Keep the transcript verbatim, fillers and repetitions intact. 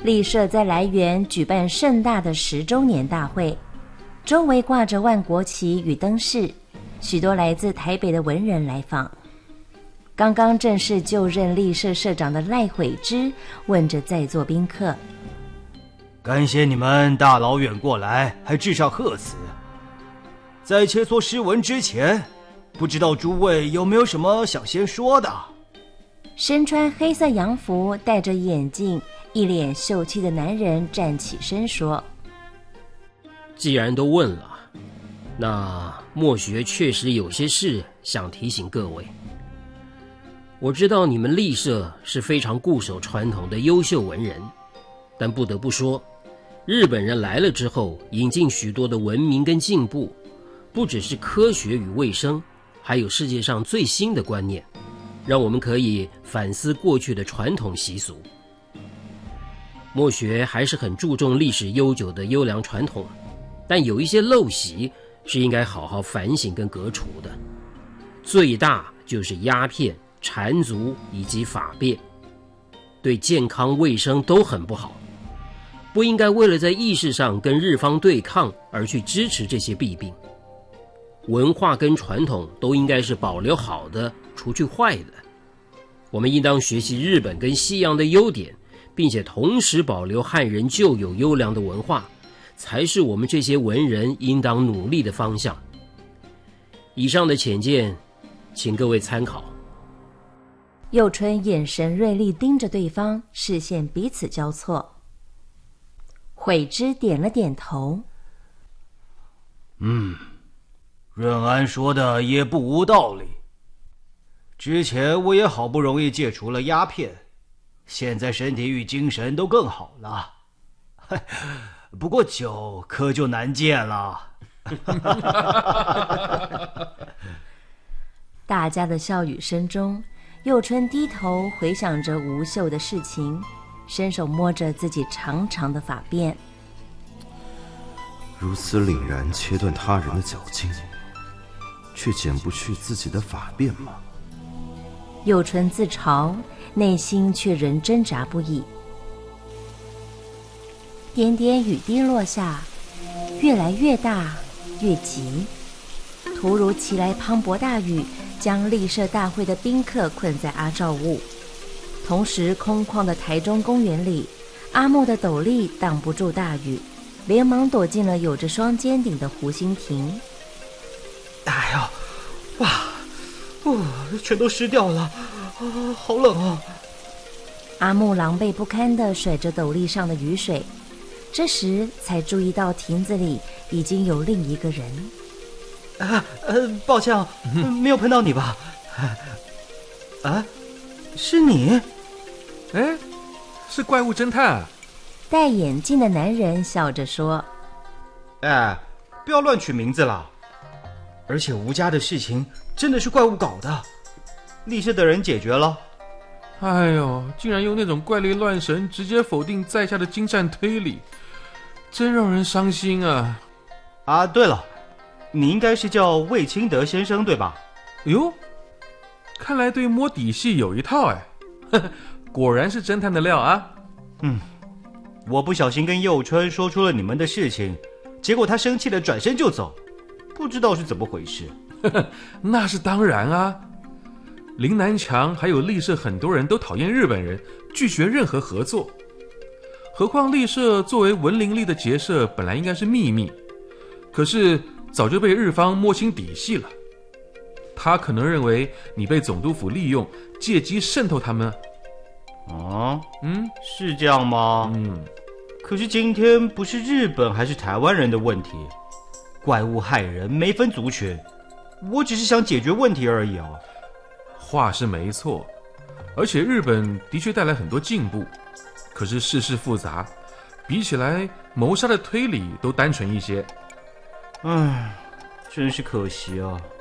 立社在来源举办盛大的十周年大会，周围挂着万国旗与灯饰，许多来自台北的文人来访。刚刚正式就任立社社长的赖悔之问着在座宾客： 感谢你们大老远过来，还致上贺词。在切磋诗文之前，不知道诸位有没有什么想先说的？ 身穿黑色洋服、戴着眼镜、一脸秀气的男人站起身说： 既然都问了，那墨学确实有些事想提醒各位。我知道你们立社是非常固守传统的优秀文人，但不得不说，日本人来了之后，引进许多的文明跟进步，不只是科学与卫生，还有世界上最新的观念，让我们可以反思过去的传统习俗。墨学还是很注重历史悠久的优良传统，但有一些陋习是应该好好反省跟革除的。最大就是鸦片、缠足以及法变，对健康卫生都很不好，不应该为了在意识上跟日方对抗而去支持这些弊病。文化跟传统都应该是保留好的，除去坏的。我们应当学习日本跟西洋的优点，并且同时保留汉人旧有优良的文化，才是我们这些文人应当努力的方向。以上的浅见，请各位参考。 佑春眼神锐利盯着对方，视线彼此交错。悔之点了点头。 嗯，润安说的也不无道理。之前我也好不容易戒除了鸦片，现在身体与精神都更好了。不过酒可就难戒了。 大家的笑语声中，佑春低头回想着吴秀的事情，伸手摸着自己长长的发辫。 如此凛然切断他人的脚筋，却剪不去自己的发辫吗？ 佑春自嘲，内心却仍挣扎不已。点点雨滴落下，越来越大，越急。突如其来磅礴大雨将立社大会的宾客困在阿照屋，同时空旷的台中公园里，阿木的斗笠挡不住大雨，连忙躲进了有着双尖顶的湖心亭。 哎呀，哇，哦，全都湿掉了，啊，好冷啊！ 阿木狼狈不堪地甩着斗笠上的雨水，这时才注意到亭子里已经有另一个人。 啊，呃，抱歉啊，没有碰到你吧？啊，是你？ 哎，是怪物侦探。 戴眼镜的男人笑着说： 哎，不要乱取名字了。而且吴家的事情真的是怪物搞的，立社的人解决了。 哎呦，竟然用那种怪力乱神直接否定在下的精湛推理，真让人伤心啊！ 啊，对了，你应该是叫魏清德先生对吧？ 哟，看来对摸底细有一套哎，呵呵，果然是侦探的料啊！ 嗯，我不小心跟佑春说出了你们的事情，结果他生气的转身就走，不知道是怎么回事。 呵呵，那是当然啊。林南强还有立社很多人都讨厌日本人，拒绝任何合作。何况立社作为文林立的结社，本来应该是秘密，可是早就被日方摸清底细了。他可能认为你被总督府利用，借机渗透他们。 哦， 嗯， 是这样吗？ 嗯， 可是今天不是日本还是台湾人的问题，怪物害人没分族群，我只是想解决问题而已啊。 话是没错，而且日本的确带来很多进步，可是世事复杂，比起来谋杀的推理都单纯一些。 唉，真是可惜啊。